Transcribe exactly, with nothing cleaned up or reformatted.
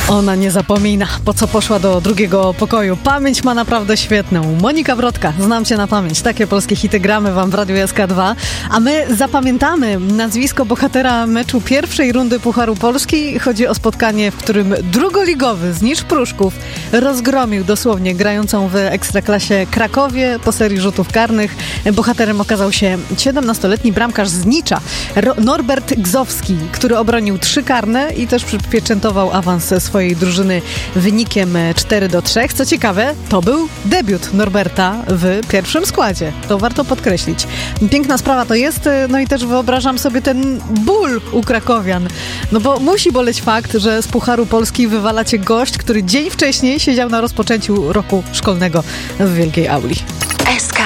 Ona nie zapomina, po co poszła do drugiego pokoju. Pamięć ma naprawdę świetną. Monika Brodka, znam cię na pamięć. Takie polskie hity gramy wam w Radiu S K dwa. A my zapamiętamy nazwisko bohatera meczu pierwszej rundy Pucharu Polski. Chodzi o spotkanie, w którym drugoligowy Znicz Pruszków rozgromił dosłownie grającą w Ekstraklasie Krakowie po serii rzutów karnych. Bohaterem okazał się siedemnastoletni bramkarz Znicza, Norbert Gzowski, który obronił trzy karne i też przypieczętował awans swojej drużyny wynikiem cztery do trzech. Co ciekawe, to był debiut Norberta w pierwszym składzie. To warto podkreślić. Piękna sprawa to jest, no i też wyobrażam sobie ten ból u krakowian. No bo musi boleć fakt, że z Pucharu Polski wywala cię gość, który dzień wcześniej siedział na rozpoczęciu roku szkolnego w Wielkiej Auli. S K